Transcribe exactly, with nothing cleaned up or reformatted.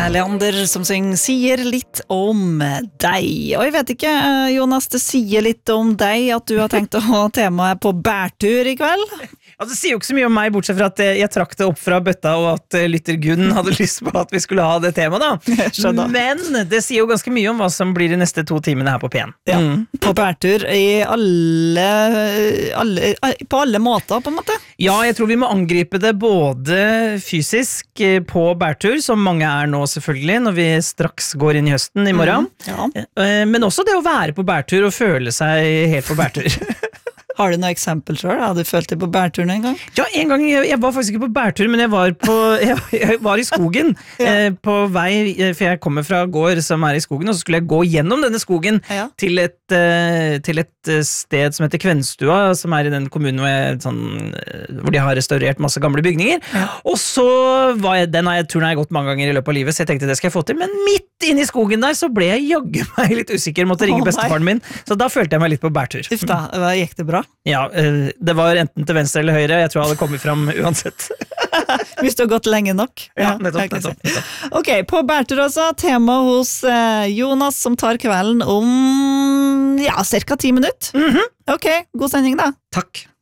Leander som synger sier litt om deg. Og jeg vet ikke, Jonas, det sier litt om deg at du har tenkt å ha temaet på bærtur i kveld. Ja, det sier jo ikke så mye om meg, bortsett fra at jeg trakk det opp fra bøtta, og at lytter Gunn hadde lyst på at vi skulle ha det temaet da. Men det sier jo ganske mye om hva som blir de neste to timene her på P en. Ja, mm. På bærtur i alle, alle, på alle måter, på en måte. Ja, jeg tror vi må angripe det både fysisk på bærtur, som mange er nå selvfølgelig, når vi straks går inn i høsten i morgen. Mm, ja. Men også det å være på bærtur og føle seg helt på bærtur. Har du noen eksempel selv? Har du følt deg på bærturen en gang? Ja, en gang, jeg, jeg var faktisk ikke på bærtur, men jeg var, på, jeg, jeg var i skogen, ja. eh, på vei, for jeg kommer fra gård som er i skogen, og så skulle jeg gå gjennom denne skogen ja. til, et, eh, til et sted som heter Kvenstua, som er i den kommunen hvor, jeg, sånn, hvor de har restaurert masse gamle bygninger, ja. Og så var jeg, den har jeg, turen har jeg gått mange ganger i løpet av livet, så jeg tenkte det skal jeg få til, men midt inne i skogen der, så ble jeg jagge meg litt usikker, måtte ringe oh, bestefaren min, så da følte jeg meg litt på bærtur. Uff da, gikk det bra? Ja, det var enten til venstre eller høyre. Jeg tror jeg hadde kommet fram uansett. Hvis du har gått lenge nok. Ja, nettopp, nettopp, nettopp. Ok, på bærtur altså, tema hos eh, Jonas som tar kvelden om, ja, cirka ti minutter. Mm-hmm. Ok, god sending da. Takk.